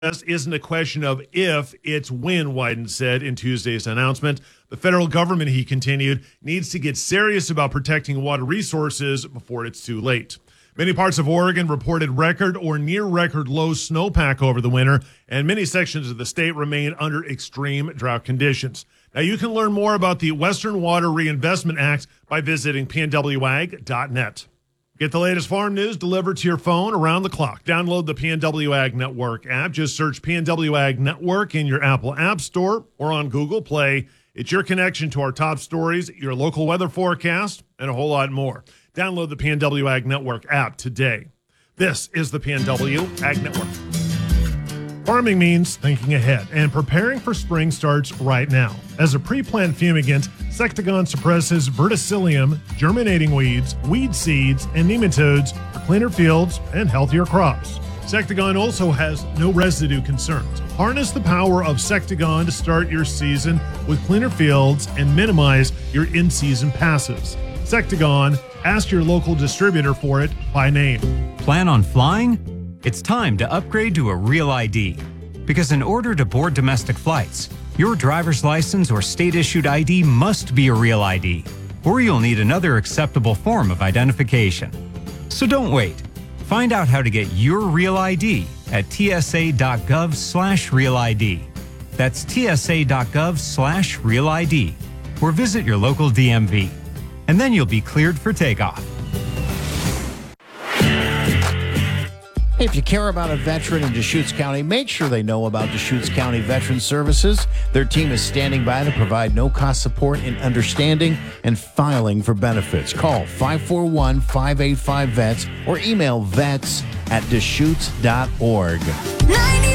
This isn't a question of if, it's when, Wyden said in Tuesday's announcement. The federal government, he continued, needs to get serious about protecting water resources before it's too late. Many parts of Oregon reported record or near record low snowpack over the winter, and many sections of the state remain under extreme drought conditions. Now, you can learn more about the Western Water Reinvestment Act by visiting pnwag.net. Get the latest farm news delivered to your phone around the clock. Download the PNW Ag Network app. Just search PNW Ag Network in your Apple App Store or on Google Play. It's your connection to our top stories, your local weather forecast, and a whole lot more. Download the PNW Ag Network app today. This is the PNW Ag Network. Farming means thinking ahead, and preparing for spring starts right now. As a pre-plant fumigant, Sectagon suppresses verticillium, germinating weeds, weed seeds, and nematodes for cleaner fields and healthier crops. Sectagon also has no residue concerns. Harness the power of Sectagon to start your season with cleaner fields and minimize your in-season passes. Sectagon, ask your local distributor for it by name. Plan on flying? It's time to upgrade to a Real ID. Because in order to board domestic flights, your driver's license or state-issued ID must be a Real ID, or you'll need another acceptable form of identification. So don't wait. Find out how to get your Real ID at tsa.gov/Real ID. That's tsa.gov/Real ID, or visit your local DMV. And then you'll be cleared for takeoff. If you care about a veteran in Deschutes County, make sure they know about Deschutes County Veteran Services. Their team is standing by to provide no-cost support in understanding and filing for benefits. Call 541-585-VETS or email vets@deschutes.org.